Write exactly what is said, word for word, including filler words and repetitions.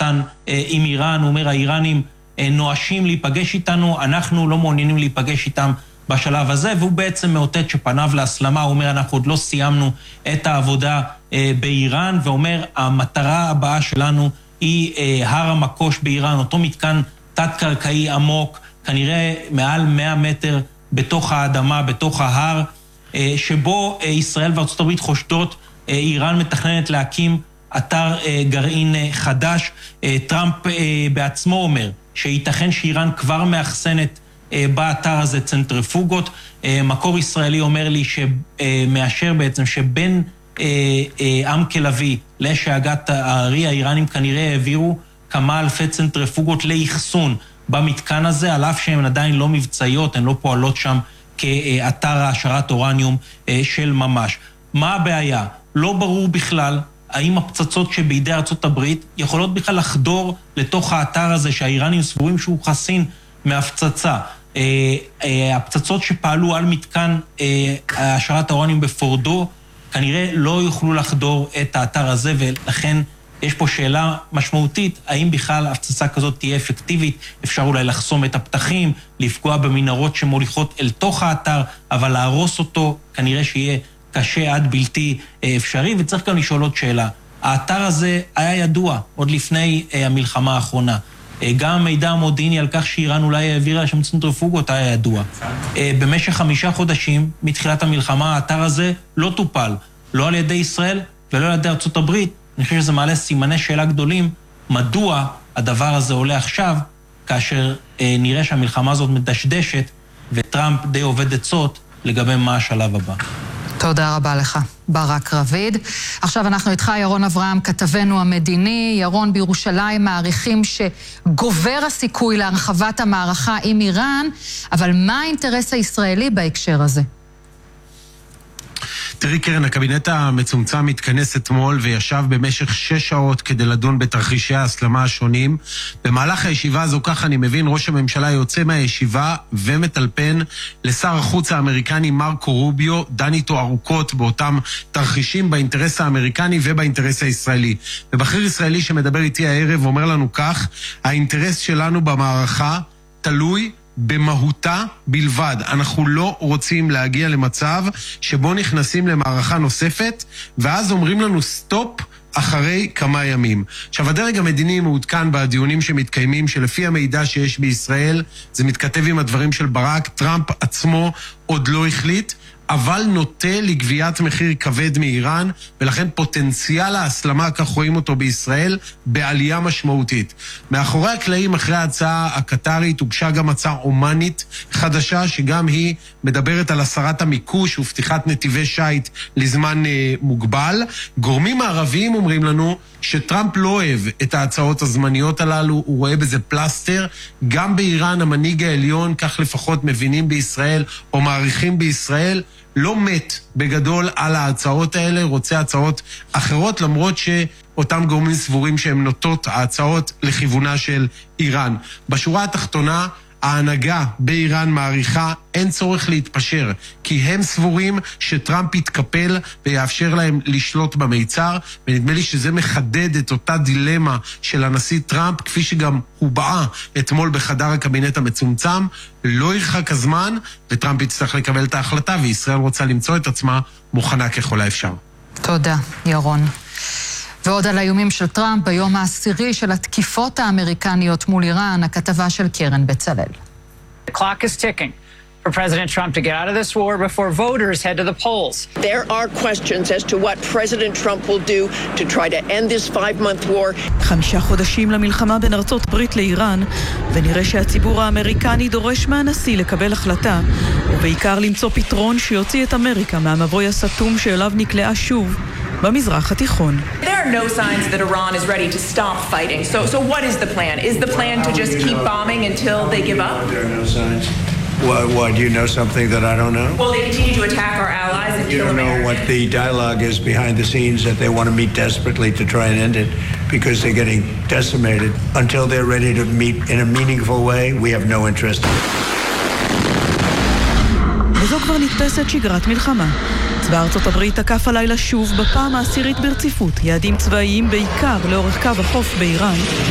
ומתן עם איראן. הוא אומר, האיראנים נואשים להיפגש איתנו, אנחנו לא מעוניינים להיפגש איתם בשלב הזה, והוא בעצם מאותת שפניו להסלמה. הוא אומר, אנחנו עוד לא סיימנו את העבודה באיראן, ואומר, המטרה הבאה שלנו היא הר המקוש באיראן, אותו מתקן תת-קרקעי עמוק, כנראה מעל מאה מטר בתוך האדמה, בתוך ההר, שבו ישראל וארצות הברית חושדות, איראן מתכננת להקים אתר גרעין חדש. טראמפ בעצמו אומר שייתכן שאיראן כבר מאחסנת באתר הזה צנטריפוגות. מקור ישראלי אומר לי שמאשר בעצם שבין עמקה לביא לשאגת הארי, האיראנים כנראה העבירו כמה אלפי צנטריפוגות לאחסון במתקן הזה, על אף שהן עדיין לא מבצעיות, הן לא פועלות שם כאתר העשרת אורניום של ממש. מה הבעיה? לא ברור בכלל האם הפצצות שבידי ארצות הברית יכולות בכלל לחדור לתוך האתר הזה שהאיראנים סבורים שהוא חסין מהפצצה. הפצצות שפעלו על מתקן העשרת האורניום בפורדו כנראה לא יוכלו לחדור את האתר הזה, ולכן יש פה שאלה משמעותית, האם בכלל הפצצה כזאת תהיה אפקטיבית. אפשר אולי לחסום את הפתחים, לפגוע במנהרות שמוליכות אל תוך האתר, אבל להרוס אותו כנראה שיהיה קשה עד בלתי אפשרי. וצריך גם לשאול עוד שאלה, האתר הזה היה ידוע עוד לפני המלחמה האחרונה. גם המידע המודיעיני על כך שאיראן אולי העבירה שם צנטריפוגות היה ידוע. במשך חמישה חודשים מתחילת המלחמה האתר הזה לא טופל, לא על ידי ישראל ולא על ידי ארצות הברית. אני חושב שזה מעלה סימני שאלה גדולים, מדוע הדבר הזה עולה עכשיו, כאשר אה, נראה שהמלחמה הזאת מדשדשת, וטראמפ די עובד עצות לגבי מה השלב הבא. תודה רבה לך, ברק רביד. עכשיו אנחנו איתך, ירון אברהם, כתבנו המדיני. ירון, בירושלים מעריכים שגובר הסיכוי להרחבת המערכה עם איראן, אבל מה האינטרס הישראלי בהקשר הזה? תראי קרן, הקבינט המצומצם מתכנס אתמול וישב במשך שש שעות כדי לדון בתרחישי ההסלמה השונים. במהלך הישיבה הזו, כך אני מבין, ראש הממשלה יוצא מהישיבה ומטלפן לשר החוץ האמריקני מרקו רוביו, דן איתו ארוכות באותם תרחישים באינטרס האמריקני ובאינטרס הישראלי. ובכיר ישראלי שמדבר איתי הערב אומר לנו כך, האינטרס שלנו במערכה תלוי במהותה בלבד. אנחנו לא רוצים להגיע למצב שבו נכנסים למערכה נוספת ואז אומרים לנו סטופ אחרי כמה ימים. עכשיו, הדרג המדיני מעודכן בדיונים שמתקיימים שלפי המידע שיש בישראל, זה מתכתב עם הדברים של ברק, טראמפ עצמו עוד לא החליט, אבל נוטה לגביית מחיר כבד מאיראן, ולכן פוטנציאל ההסלמה, כך רואים אותו בישראל, בעלייה משמעותית. מאחורי הקלעים, אחרי ההצעה הקטרית, הוגשה גם הצעה אומנית חדשה, שגם היא מדברת על הסרת המיקוש ופתיחת נתיבי שייט לזמן אה, מוגבל. גורמים הערביים אומרים לנו שטראמפ לא אוהב את ההצעות הזמניות הללו, הוא רואה בזה פלסטר. גם באיראן המנהיג העליון, כך לפחות מבינים בישראל או מעריכים בישראל, לא מת בגדול על ההצעות האלה, רוצה הצעות אחרות, למרות שאותם גורמים סבורים שהם נוטות ההצעות לכיוונה של איראן. בשורה התחתונה, ההנהגה באיראן מעריכה אין צורך להתפשר, כי הם סבורים שטראמפ יתקפל ויאפשר להם לשלוט במיצר, ונדמה לי שזה מחדד את אותה דילמה של הנשיא טראמפ, כפי שגם הובעה אתמול בחדר הקבינט המצומצם. לא ירחק הזמן וטראמפ יצטרך לקבל את ההחלטה, וישראל רוצה למצוא את עצמה מוכנה ככל האפשר. תודה, ירון. ועוד על האיומים של טראמפ ביום העשירי של התקיפות האמריקניות מול איראן, הכתבה של קרן בצלאל. The clock is ticking for President Trump to get out of this war before voters head to the polls. There are questions as to what President Trump will do to try to end this five-month war. חמישה חודשים למלחמה בין ארצות ברית לאיראן, ונראה שהציבור האמריקני דורש מהנשיא לקבל החלטה, ובעיקר למצוא פתרון שיוציא את אמריקה מהמבוי הסתום שאליו נקלעה שוב במזרח התיכון. There are no signs that Iran is ready to stop fighting. So, so what is the plan? Is the plan to just keep bombing until they give up? There are no signs. Why, why do you know something that I don't know? Well, they continue to attack our allies and you kill don't know Americans. what the dialogue is behind the scenes, that they want to meet desperately to try and end it because they're getting decimated. Until they're ready to meet in a meaningful way, we have no interest. וזו כבר נתפסת שגרת מלחמה. צבא ארצות הברית תקף הלילה שוב בפעם העשירית ברציפות יעדים צבאיים בעיקר לאורך קו החוף באיראן,